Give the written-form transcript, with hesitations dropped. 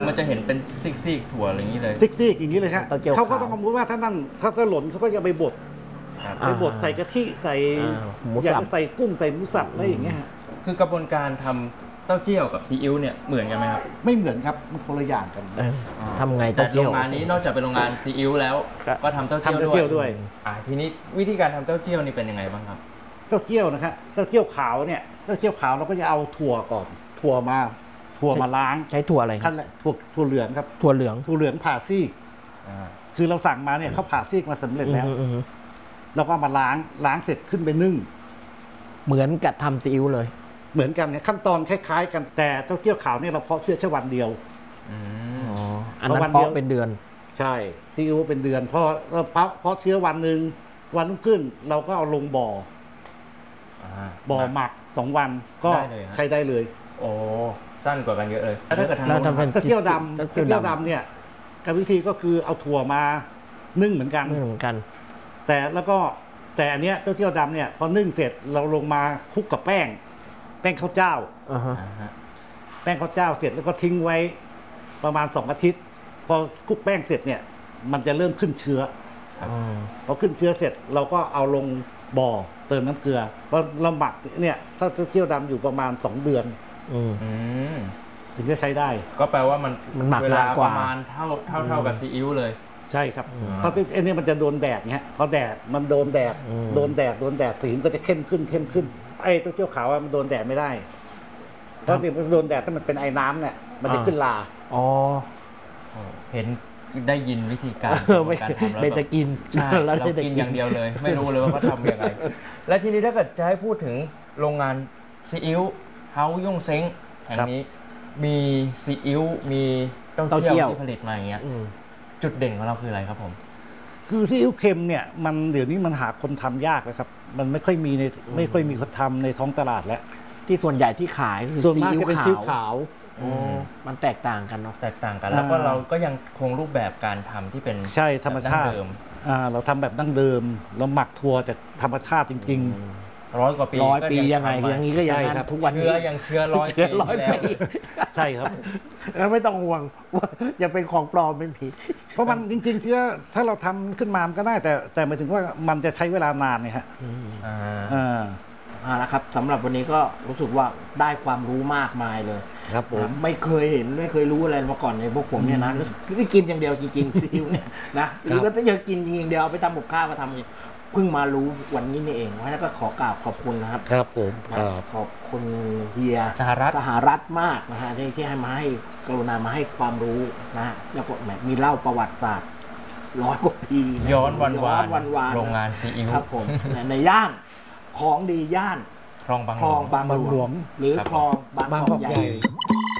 มันจะเห็นเป็นซีกๆถั่วอะไรอย่างนี้เลยซีกอย่างนี้เลยครับเขาก็ต้องสมมติว่าถ้านั่นถ้าหล่นเขาก็จะไปบดใส่กะทิใส่อยากจะใส่กุ้งใส่หมูสับอะไรอย่างเงี้ยคือกระบวนการทำเต้าเจี้ยวกับซีอิ๊วเนี่ยเหมือนกันไหมครับไม่เหมือนครับมันคนละอย่างกันทำไงเต้าเจี้ยวโรงงานนี้นอกจากเป็นโรงงานซีอิ๊วแล้วก็ทำเต้าเจี้ยวด้วยทีนี้วิธีการทำเต้าเจี้ยวนี่เป็นยังไงบ้างครับเต้าเจี้ยวนะครับเต้าเจี้ยวขาวเนี่ยเต้าเจี้ยวขาวเราก็จะเอาถั่วก่อนถั่วมาล้างใช้ถั่วอะไรขั้นแรกถั่วเหลืองครับถั่วเหลืองผ่าซีกคือเราสั่งมาเนี่ยเขาผ่าซีกมาสำเร็จแล้วเราก็มาล้างเสร็จขึ้นไปนึ่งเหมือนกับทำซีอิ๊วเลยเหมือนกันเนี่ยขั้นตอนคล้ายๆกันแต่เต้าเจี้ยวขาวเนี่ยเราเพาะเชื้อแค่วันเดียวอันนั้นเพาะเป็นเดือนใช่ซีอิ๊วเป็นเดือนเพราะเชื้อวันหนึ่งวันรุ่งขึ้นเราก็เอาลงบ่อหมัก2 วันก็ใช้ได้เลยโอ้สั้นกว่ากันเยอะเลยแล้วถ้าเกิดทำเต้าเจี้ยวดำเนี่ยกับวิธีก็คือเอาถั่วมานึ่งเหมือนกันแต่อันเนี้ยเต้าเจี้ยวดำเนี่ยพอนึ่งเสร็จเราลงมาคลุกกับแป้งข้าวเจ้าแป้งข้าวเจ้าเสร็จแล้วก็ทิ้งไว้ประมาณ2 อาทิตย์พอคลุกแป้งเสร็จเนี่ยมันจะเริ่มขึ้นเชื้อพอขึ้นเชื้อเสร็จเราก็เอาลงบ่อเติมน้ำเกลือเพราะเราหมักเนี่ยถ้าเต้าเจี้ยวดำอยู่ประมาณ2 เดือนถึงจะใช้ได้ก็แปลว่ามันหมักเวลาประมาณเท่ากับซีอิ๊วเลยใช่ครับเพราะไอ้นี่มันจะโดนแดดเงี้ยพอแดดมันโดนแดดสีมันก็จะเข้มขึ้นไอ้เต้าเจี้ยวขาวมันโดนแดดไม่ได้เพราะมันโดนแดดถ้ามันเป็นไอ้น้ำเนี่ยมันจะขึ้นราเห็นได้ยินวิธีการทำแล้วไม่จะกินใช่เรากินอย่างเดียวเลยไม่รู้เลยว่าเขาทำยังไงและทีนี้ถ้าเกิดจะให้พูดถึงโรงงานซีอิ๊วเฮาย่งเซ้งแห่งนี้มีซีอิ๊วมีเต้าเจี้ยวที่ผลิตมาอย่างเงี้ยจุดเด่นของเราคืออะไรครับผมคือซีอิ๊วเค็มเนี่ยมันเดี๋ยวนี้มันหาคนทำยากแล้วครับมันไม่ค่อยมีคนทำในท้องตลาดแล้วที่ส่วนใหญ่ที่ขายคือซีอิ๊วขาวมันแตกต่างกันเนาะแตกต่างกันแล้วก็เราก็ยังคงรูปแบบการทำที่เป็นใช่ธรรมชาติเราทำแบบดั้งเดิมเราหมักถั่วจากธรรมชาติจริง 100 กว่าปียังไงอย่างนี้ก็ยังนั้นทุกวันนี้เชื้อ100 ปีใช่ครับแล้วไม่ต้องห่วงว่าจะเป็นของปลอมไม่ผิดเพราะมันจริงๆเชื้อถ้าเราทำขึ้นมามันก็ได้แต่หมายถึงว่ามันจะใช้เวลานานเนี่ยฮะแล้วครับสำหรับวันนี้ก็รู้สึกว่าได้ความรู้มากมายเลยครับผมไม่เคยเห็นไม่เคยรู้อะไรมาก่อนในพวกผมเนี่ยนะที่กินอย่างเดียวจริงๆซีอิ๊วเนี่ยนะหรือว่าถ้าอยากกินอย่างเดียวเอาไปทำกับข้าวก็ทำเพิ่งมารู้วันนี้นี่เองแล้วก็ขอกราบขอบคุณนะครับครับผมขอบคุณเฮียสหรัฐมากนะฮะที่ให้มาให้กรุณามาให้ความรู้นะแล้วก็มีเล่าประวัติศาสตร์100 กว่าปีย้อนวันโรงงานซีอิ๊วครับผมในย่านของดีย่านคลองบางหลวงหรือคลองบางกอกใหญ่